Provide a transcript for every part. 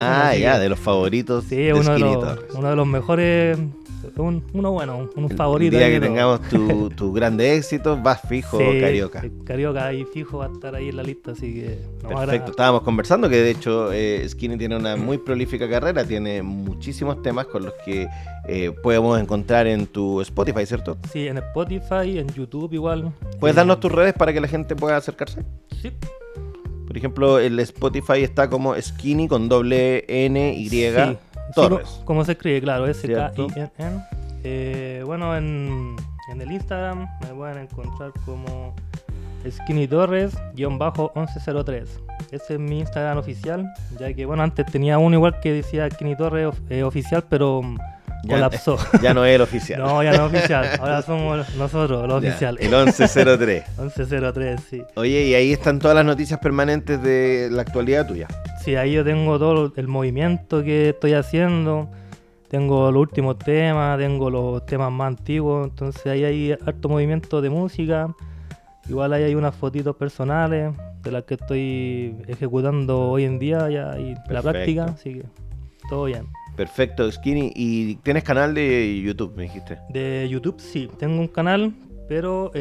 Ah, así ya, que de los favoritos sí, de Skinny Torres. uno de los mejores, uno bueno, un favorito. El día ahí que de todo. tengamos tu grande éxito, vas fijo, Sí, Carioca. el Carioca ahí fijo va a estar ahí en la lista, así que nos Perfecto, agrada. estábamos conversando que de hecho Skinny tiene una muy prolífica carrera, tiene muchísimos temas con los que podemos encontrar en tu Spotify, ¿cierto? Sí, en Spotify, en YouTube igual. ¿Puedes darnos tus redes para que la gente pueda acercarse? Sí. Por ejemplo, el Spotify está como Skinny con doble N-Y Sí, Torres. sí, como se escribe, claro, ¿Cierto? S-K-I-N-N. Bueno, en el Instagram me pueden encontrar como Skinny Torres-1103. Ese es mi Instagram oficial, ya que bueno, antes tenía uno igual que decía Skinny Torres oficial, pero colapsó. Ya no es el oficial. No, ya no es oficial, ahora somos nosotros los oficiales. El 1103. 1103, sí. Oye, y ahí están todas las noticias permanentes de la actualidad tuya. Sí, ahí yo tengo todo el movimiento que estoy haciendo, tengo los últimos temas, tengo los temas más antiguos, entonces ahí hay harto movimiento de música, igual ahí hay unas fotitos personales de las que estoy ejecutando hoy en día ya y la práctica, así que todo bien. Perfecto, Skinny. ¿Y tienes canal de YouTube, me dijiste? De YouTube sí, tengo un canal, pero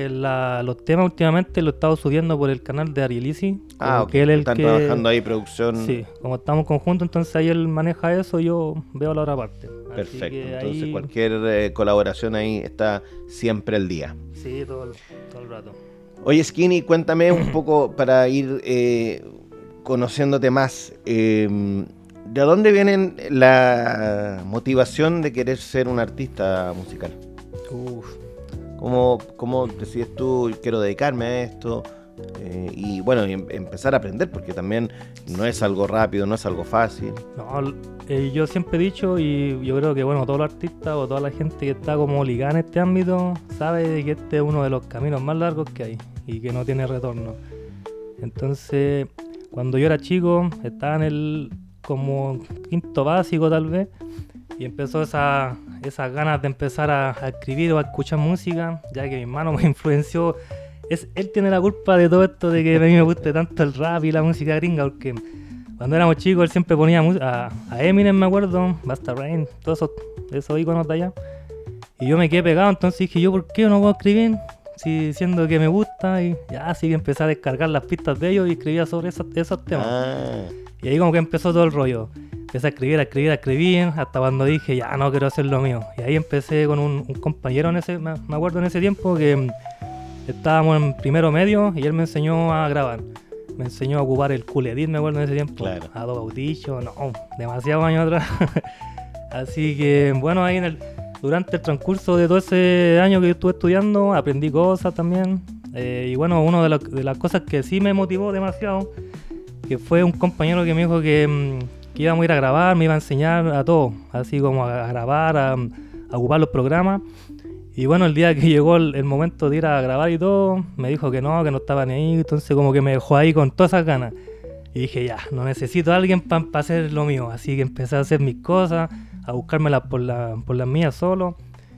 los temas últimamente los he estado subiendo por el canal de Arielisi. Ok. Que él es el Están que... trabajando ahí producción. Sí, como estamos conjuntos, entonces ahí él maneja eso, yo veo la otra parte. Así Perfecto, que entonces ahí... cualquier colaboración ahí está siempre al día. Sí, todo el rato. Oye, Skinny, cuéntame un poco para ir conociéndote más. ¿De dónde viene la motivación de querer ser un artista musical? Uf. ¿Cómo decides tú, quiero dedicarme a esto? Y bueno, empezar a aprender, porque también no es algo rápido, no es algo fácil. No, yo siempre he dicho, y yo creo que bueno, todos los artistas o toda la gente que está como ligada en este ámbito sabe que este es uno de los caminos más largos que hay y que no tiene retorno. Entonces, cuando yo era chico, estaba en el como quinto básico tal vez, y empezó esas ganas de empezar a escribir o a escuchar música, ya que mi hermano me influenció. Él tiene la culpa de todo esto, de que a mí me guste tanto el rap y la música gringa, porque cuando éramos chicos él siempre ponía a Eminem, me acuerdo, Busta Rhymes, todos esos iconos de allá, y yo me quedé pegado. Entonces dije, ¿yo por qué no puedo escribir? Si siendo que me gusta, y ya así que empecé a descargar las pistas de ellos y escribía sobre esos temas. Y ahí como que empezó todo el rollo. Empecé a escribir, hasta cuando dije, ya no quiero hacer lo mío. Y ahí empecé con un compañero me acuerdo en ese tiempo que estábamos en primero medio y él me enseñó a grabar. Me enseñó a ocupar el Cool Edit, me acuerdo en ese tiempo. Claro. Adobe Audition, no, demasiados años atrás. Así que bueno, ahí durante el transcurso de todo ese año que yo estuve estudiando, aprendí cosas también. Y bueno, una de las cosas que sí me motivó demasiado, que fue un compañero que me dijo que íbamos a ir a grabar, me iba a enseñar a todo, así como a grabar, a ocupar los programas. Y bueno, el día que llegó el momento de ir a grabar y todo, me dijo que no estaba ni ahí, entonces como que me dejó ahí con todas esas ganas. Y dije, ya, no necesito a alguien para hacer lo mío, así que empecé a hacer mis cosas, a buscármelas por las mías solo.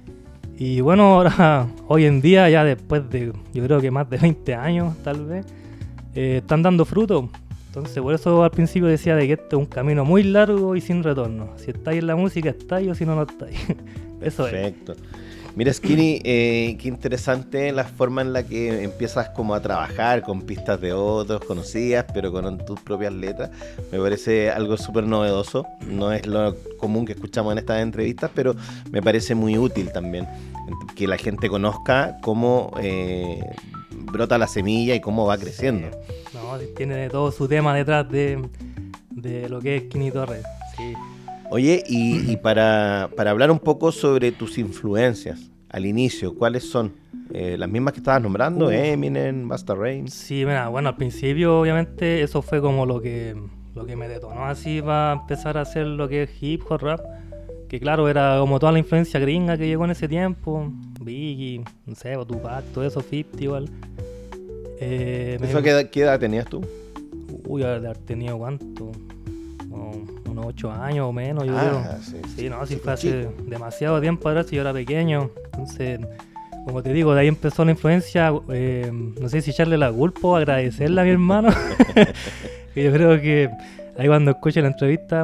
Y bueno, ahora, hoy en día, ya después de, yo creo que más de 20 años tal vez, están dando fruto. Entonces por eso al principio decía de que este es un camino muy largo y sin retorno. Si estáis en la música, estáis, o si no, no estáis. Eso es. Perfecto. Mira, Skinny, qué interesante la forma en la que empiezas como a trabajar con pistas de otros conocidas, pero con tus propias letras. Me parece algo súper novedoso. No es lo común que escuchamos en estas entrevistas, pero me parece muy útil también que la gente conozca cómo brota la semilla y cómo va creciendo. No, tiene todo su tema detrás de lo que es Skinny Torres. Sí. Oye, y para hablar un poco sobre tus influencias al inicio, ¿cuáles son? ¿Las mismas que estabas nombrando? Eminem, Busta Rhymes. Sí, mira, bueno, al principio obviamente eso fue como lo que me detonó así para empezar a hacer lo que es hip hop rap, que claro, era como toda la influencia gringa que llegó en ese tiempo, Biggie, no sé, Tupac, todo eso, 50 igual. ¿Eso qué edad tenías tú? Uy, haber tenido cuánto, unos 8 años o menos, yo creo. Sí, no, sí fue hace demasiado tiempo atrás, si yo era pequeño. Entonces, como te digo, de ahí empezó la influencia. No sé si echarle la culpa o agradecerle a mi hermano. Que yo creo que Ahí cuando escuche la entrevista